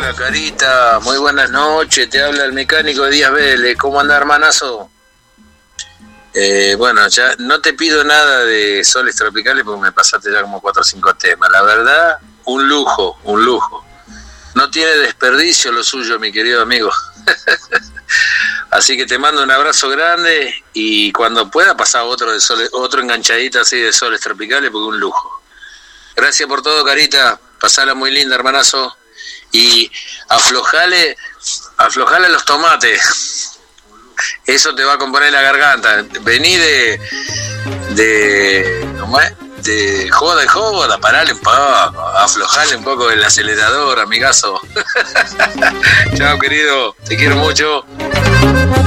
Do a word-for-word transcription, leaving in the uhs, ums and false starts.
Hola Carita, muy buenas noches, te habla el mecánico Díaz Vélez, ¿cómo anda hermanazo? Eh, bueno, ya no te pido nada de Soles Tropicales porque me pasaste ya como cuatro o cinco temas, la verdad, un lujo, un lujo. No tiene desperdicio lo suyo, mi querido amigo. Así que te mando un abrazo grande y cuando pueda pasar otro de Soles, otro enganchadito así de Soles Tropicales porque un lujo. Gracias por todo, Carita, pasala muy linda, hermanazo. Y aflojale, aflojale los tomates. Eso te va a componer la garganta. Vení de de ¿cómo es? De joda y joda, parale un poco, aflojale un poco el acelerador, amigazo. Chao, querido, te quiero mucho.